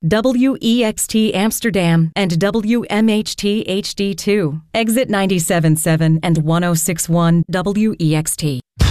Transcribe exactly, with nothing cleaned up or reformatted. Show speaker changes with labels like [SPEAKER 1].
[SPEAKER 1] W E X T Amsterdam, and W M H T H D two. Exit ninety-seven point seven and one oh six point one W E X T.